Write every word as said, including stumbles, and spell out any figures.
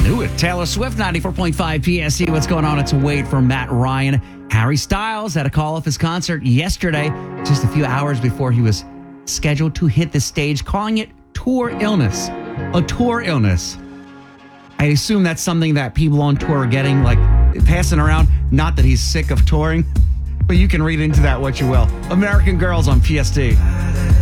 Knew it. Taylor Swift, ninety-four point five P S C. What's going on? It's a wait for Matt Ryan. Harry Styles had a call off his concert yesterday, just a few hours before he was scheduled to hit the stage, calling it tour illness. A tour illness. I assume that's something that people on tour are getting, like passing around. Not that he's sick of touring, but you can read into that what you will. American Girls on P S T.